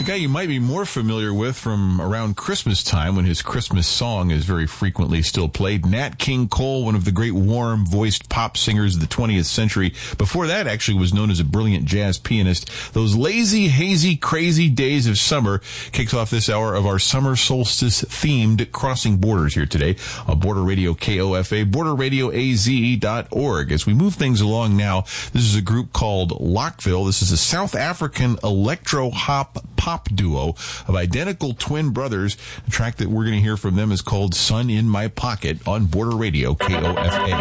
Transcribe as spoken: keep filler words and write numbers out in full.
guy you might be more familiar with from around Christmas time when his Christmas song is very frequently still played. Nat King Cole, one of the great warm-voiced pop singers of the twentieth century. Before that, actually, was known as a brilliant jazz pianist. Those lazy, hazy, crazy days of summer kicks off this hour of our summer solstice-themed Crossing Borders here today on Border Radio K O F A, border radio a z dot org. As we move things along now, this is a group called Lockville. This is a South African electro-hop pop duo of identical twin brothers. The track that we're going to hear from them is called Sun in My Pocket on Border Radio K O F A.